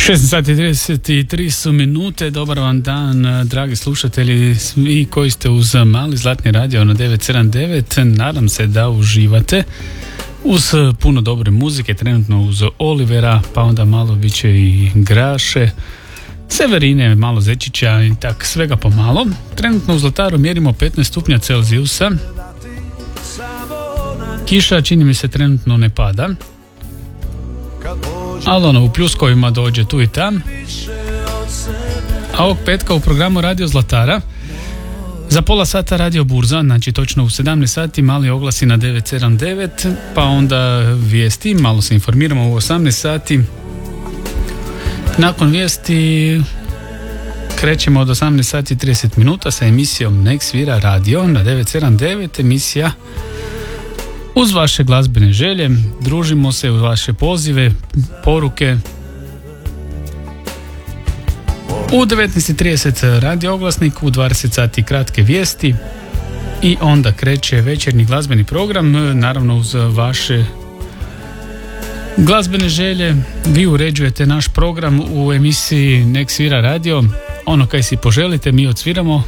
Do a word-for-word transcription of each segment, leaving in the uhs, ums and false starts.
šesnaest sati i trideset tri su minute. Dobar vam dan, dragi slušatelji, svi koji ste uz Mali Zlatni radio na devet sedam devet. Nadam se da uživate uz puno dobre muzike, trenutno uz Olivera, pa onda malo bit će i Graše, Severine, malo Zečića i tak svega pomalo. Trenutno u Zlataru mjerimo petnaest stupnja Celzijusa. Kiša čini mi se trenutno ne pada, ali ono u pljuskovima dođe tu i tam. A ovog petka u programu Radio Zlatara za pola sata Radio Burza, znači točno u sedamnaest sati mali oglasi na devet sedam devet, pa onda vijesti, malo se informiramo u osamnaest sati. Nakon vijesti krećemo od osamnaest sati i trideset minuta sa emisijom Nek svira radio na devet sedam devet, emisija uz vaše glazbene želje. Družimo se uz vaše pozive, poruke. U devetnaest i trideset radio oglasnik, u dvadeset sati kratke vijesti i onda kreće večernji glazbeni program, naravno uz vaše glazbene želje. Vi uređujete naš program u emisiji Nek svira radio, ono kaj si poželite mi odsviramo.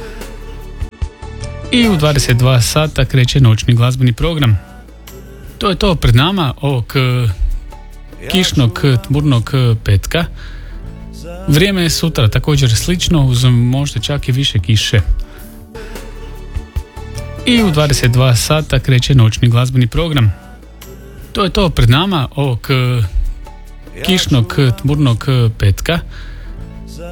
I u dvadeset dva sata kreće noćni glazbeni program. To je to pred nama ovog kišnog, tmurnog petka. Vrijeme je sutra također slično, uz možda čak i više kiše. I u dvadeset dva sata kreće noćni glazbeni program. To je to pred nama ovog kišnog, tmurnog petka.